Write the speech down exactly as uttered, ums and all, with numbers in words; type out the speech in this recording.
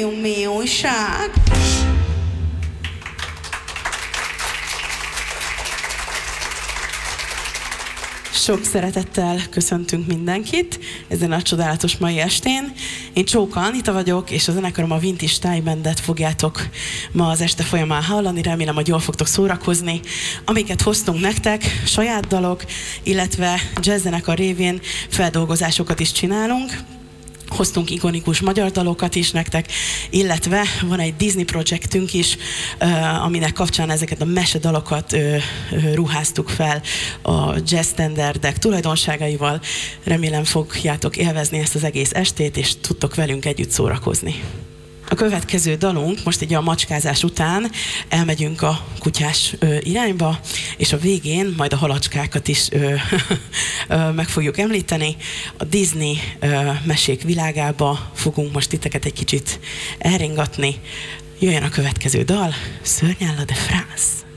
vagyunk, mi újság? Sok szeretettel köszöntünk mindenkit ezen a csodálatos mai estén. Én Csóka Anita vagyok, és a zenekarom a Vintage Style Bandet fogjátok ma az este folyamán hallani. Remélem, hogy jól fogtok szórakozni. Amiket hoztunk nektek, saját dalok, illetve jazzzenekar révén feldolgozásokat is csinálunk. Hoztunk ikonikus magyar dalokat is nektek, illetve van egy Disney projektünk is, aminek kapcsán ezeket a mesedalokat ruháztuk fel a jazz standardek tulajdonságaival. Remélem fogjátok élvezni ezt az egész estét, és tudtok velünk együtt szórakozni. A következő dalunk, most így a macskázás után elmegyünk a kutyás ö, irányba, és a végén majd a halacskákat is ö, ö, meg fogjuk említeni. A Disney ö, mesék világába fogunk most titeket egy kicsit elringatni. Jöjjön a következő dal, Szörnyálla de France.